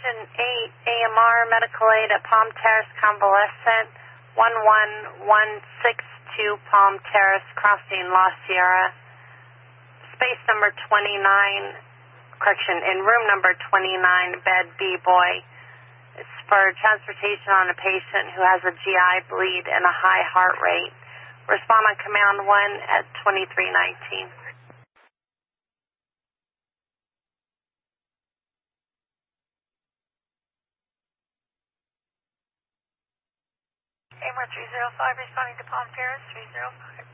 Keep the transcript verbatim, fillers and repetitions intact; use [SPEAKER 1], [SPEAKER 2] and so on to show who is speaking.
[SPEAKER 1] Correction eight, A M R Medical Aid at Palm Terrace Convalescent, one one one six two Palm Terrace, Crossing La Sierra. Space number twenty-nine, correction, in room number twenty-nine, bed B-boy. It's for transportation on a patient who has a G I bleed and a high heart rate. Respond on command one at twenty-three nineteen. A M R three zero five responding to Palm Terrace, three zero five.